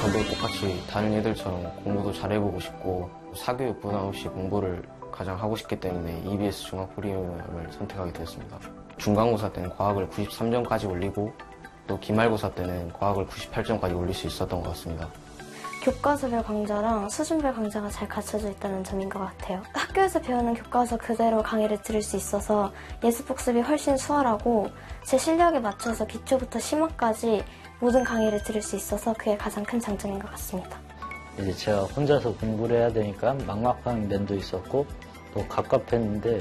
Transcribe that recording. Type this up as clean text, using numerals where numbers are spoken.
저도 똑같이 다른 애들처럼 공부도 잘해보고 싶고 사교육 부담 없이 공부를 가장 하고 싶기 때문에 EBS 중앙프리미엄을 선택하게 되었습니다. 중간고사 때는 과학을 93점까지 올리고 또 기말고사 때는 과학을 98점까지 올릴 수 있었던 것 같습니다. 교과서별 강좌랑 수준별 강좌가 잘 갖춰져 있다는 점인 것 같아요. 학교에서 배우는 교과서 그대로 강의를 들을 수 있어서 예습복습이 훨씬 수월하고 제 실력에 맞춰서 기초부터 심화까지 모든 강의를 들을 수 있어서 그게 가장 큰 장점인 것 같습니다. 이제 제가 혼자서 공부를 해야 되니까 막막한 면도 있었고 또 갑갑했는데